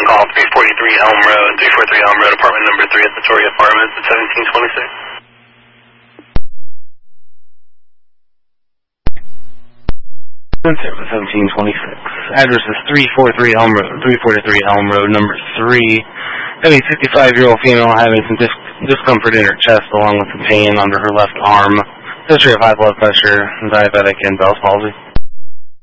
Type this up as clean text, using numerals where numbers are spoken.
call 343 Elm Road, 343 Elm Road, apartment number 3 at the Torrey Apartments at 1726. 1726. Address is 343 Elm Road, 343 Elm Road, number 3. Have a 65-year-old female having some discomfort in her chest along with some pain under her left arm. History of high blood pressure, diabetic, and Bell's palsy.